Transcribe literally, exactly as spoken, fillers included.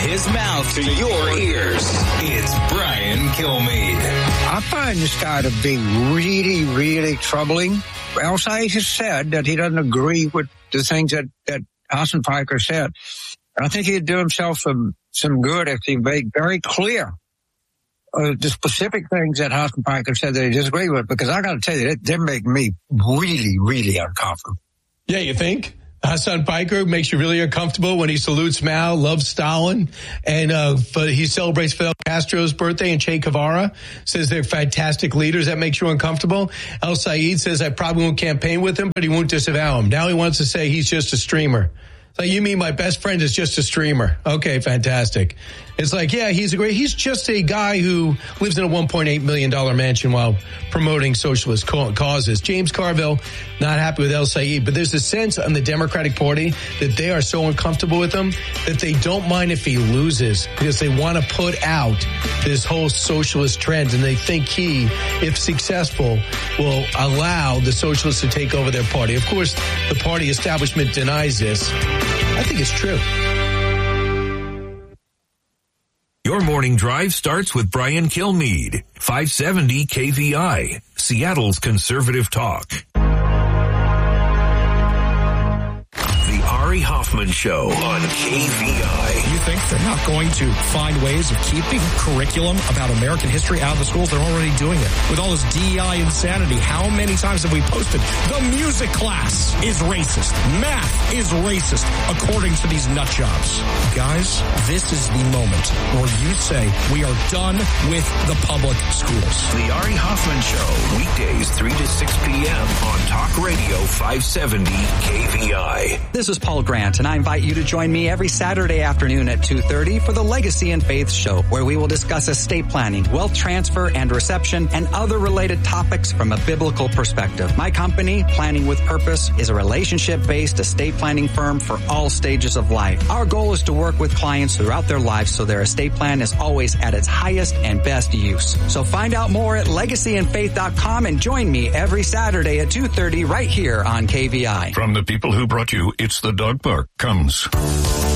his mouth to your ears. It's Brian Kilmeade. I find this guy to be really, really troubling. El Sayed has said that he doesn't agree with the things that, that Hasan Piker said. And I think he'd do himself some, some good if he made very clear uh, the specific things that Hasan Piker said that he disagreed with, because I got to tell you, they, they make me really, really uncomfortable. Yeah, you think? Hasan Piker makes you really uncomfortable when he salutes Mao, loves Stalin, and uh, but he celebrates Fidel Castro's birthday and Che Guevara, says they're fantastic leaders. That makes you uncomfortable. El Sayed says I probably won't campaign with him, but he won't disavow him. Now he wants to say he's just a streamer. It's like, you mean my best friend is just a streamer? Okay, fantastic. It's like, yeah, he's a great, he's just a guy who lives in a one point eight million dollars mansion while promoting socialist causes. James Carville, not happy with El Sayed, but there's a sense on the Democratic Party that they are so uncomfortable with him that they don't mind if he loses, because they want to put out this whole socialist trend, and they think he, if successful, will allow the socialists to take over their party. Of course, the party establishment denies this. I think it's true. Your morning drive starts with Brian Kilmeade, five seventy K V I, Seattle's conservative talk. The Ari Hoffman Show on K V I. You think they're not going to find ways of keeping curriculum about American history out of the schools? They're already doing it. With all this D E I insanity, how many times have we posted, the music class is racist, math is racist, according to these nut jobs? Guys, this is the moment where you say we are done with the public schools. The Ari Hoffman Show, weekdays three to six p.m. on Talk Radio five seventy K V I. This is Paul Grant, and I invite you to join me every Saturday afternoon at two thirty for the Legacy and Faith Show, where we will discuss estate planning, wealth transfer and reception, and other related topics from a biblical perspective. My company, Planning with Purpose, is a relationship-based estate planning firm for all stages of life. Our goal is to work with clients throughout their lives so their estate plan is always at its highest and best use. So find out more at legacy and faith dot com and join me every Saturday at two thirty right here on K V I. From the people who brought you It's the Dog Park comes